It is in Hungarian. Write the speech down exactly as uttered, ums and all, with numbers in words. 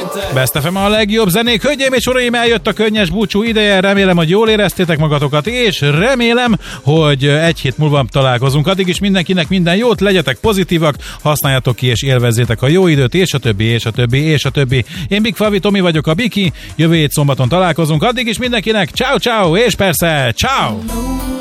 Best ef em a legjobb zenék. Hölgyeim és uraim, eljött a könnyes búcsú ideje. Remélem, hogy jól éreztétek magatokat, és remélem, hogy egy hét múlva találkozunk. Addig is mindenkinek minden jót, legyetek pozitívak, használjátok ki és élvezzétek a jó időt, és a többi, és a többi, és a többi. Én Big Favi Tomi vagyok, a Biki. Jövő hét szombaton találkozunk. Addig is mindenkinek ciao ciao, és persze ciao.